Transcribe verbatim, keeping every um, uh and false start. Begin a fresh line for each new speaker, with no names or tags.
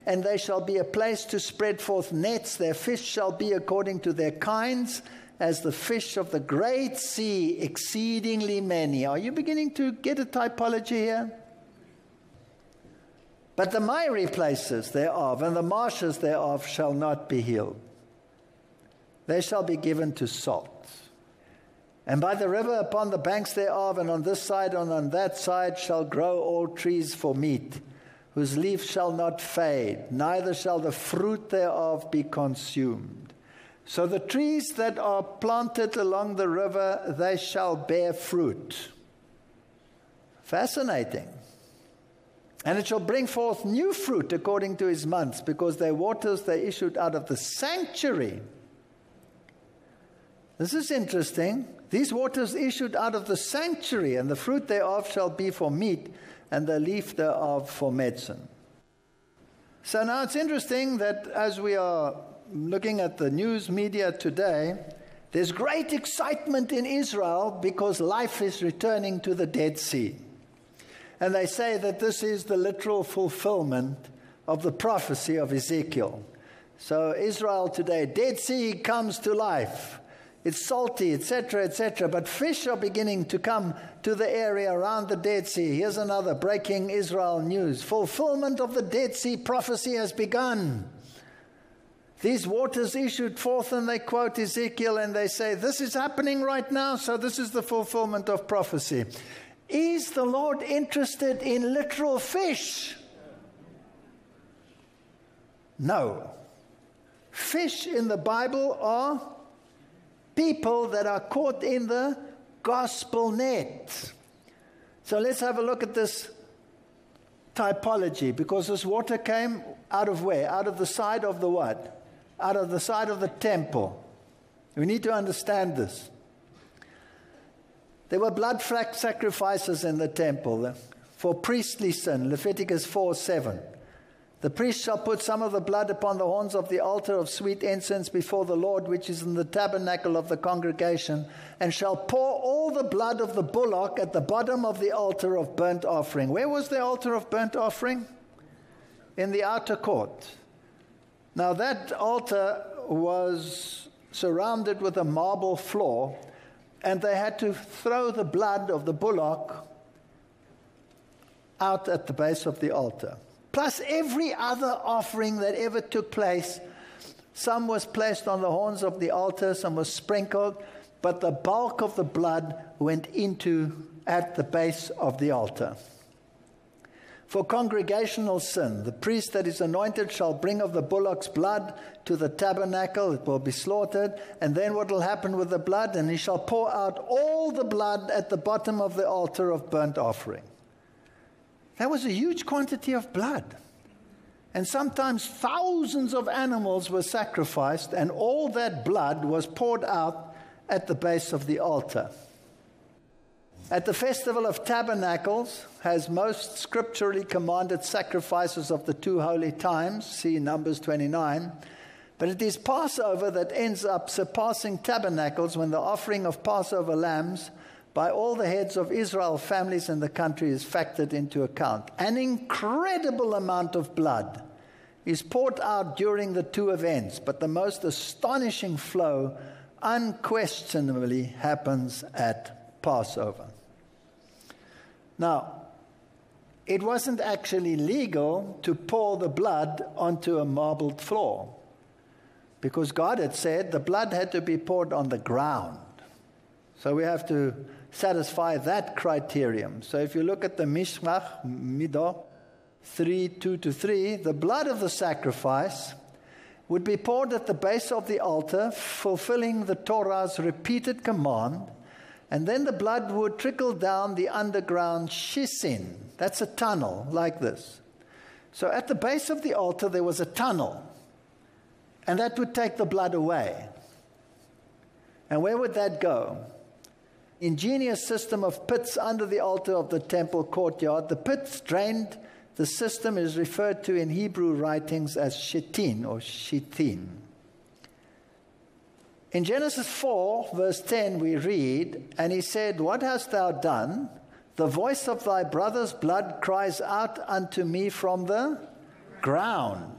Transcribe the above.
And they shall be a place to spread forth nets. Their fish shall be according to their kinds, as the fish of the great sea, exceedingly many. Are you beginning to get a typology here? But the miry places thereof and the marshes thereof shall not be healed. They shall be given to salt. And by the river upon the banks thereof, and on this side and on that side, shall grow all trees for meat, whose leaf shall not fade, neither shall the fruit thereof be consumed. So the trees that are planted along the river, they shall bear fruit. Fascinating. And it shall bring forth new fruit according to his months, because their waters they issued out of the sanctuary. This is interesting. These waters issued out of the sanctuary, and the fruit thereof shall be for meat, and the leaf thereof for medicine. So now it's interesting that as we are looking at the news media today, there's great excitement in Israel because life is returning to the Dead Sea. And they say that this is the literal fulfillment of the prophecy of Ezekiel. So Israel today, Dead Sea comes to life. It's salty, et cetera, et cetera. But fish are beginning to come to the area around the Dead Sea. Here's another breaking Israel news. Fulfillment of the Dead Sea prophecy has begun. These waters issued forth, and they quote Ezekiel, and they say, this is happening right now, so this is the fulfillment of prophecy. Is the Lord interested in literal fish? No. Fish in the Bible are people that are caught in the gospel net. So let's have a look at this typology, because this water came out of where? Out of the side of the what? Out of the side of the temple. We need to understand this. There were blood sacrifices in the temple for priestly sin, Leviticus four seven. The priest shall put some of the blood upon the horns of the altar of sweet incense before the Lord, which is in the tabernacle of the congregation, and shall pour all the blood of the bullock at the bottom of the altar of burnt offering. Where was the altar of burnt offering? In the outer court. Now that altar was surrounded with a marble floor, and they had to throw the blood of the bullock out at the base of the altar. Plus every other offering that ever took place. Some was placed on the horns of the altar, some was sprinkled, but the bulk of the blood went into at the base of the altar. For congregational sin, the priest that is anointed shall bring of the bullock's blood to the tabernacle. It will be slaughtered. And then what will happen with the blood? And he shall pour out all the blood at the bottom of the altar of burnt offering. That was a huge quantity of blood. And sometimes thousands of animals were sacrificed, and all that blood was poured out at the base of the altar. At the Festival of Tabernacles has most scripturally commanded sacrifices of the two holy times, see Numbers twenty-nine. But it is Passover that ends up surpassing Tabernacles, when the offering of Passover lambs by all the heads of Israel families in the country is factored into account. An incredible amount of blood is poured out during the two events, but the most astonishing flow unquestionably happens at Passover. Now, it wasn't actually legal to pour the blood onto a marbled floor, because God had said the blood had to be poured on the ground. So we have to satisfy that criterion. So if you look at the Mishmach, Midah, three, two to three, the blood of the sacrifice would be poured at the base of the altar, fulfilling the Torah's repeated command, and then the blood would trickle down the underground shisin. That's a tunnel like this. So at the base of the altar there was a tunnel, and that would take the blood away. And where would that go? Ingenious system of pits under the altar of the temple courtyard. The pits drained. The system is referred to in Hebrew writings as shitin or shitin. In Genesis four, verse ten, we read, and he said, "What hast thou done? The voice of thy brother's blood cries out unto me from the ground."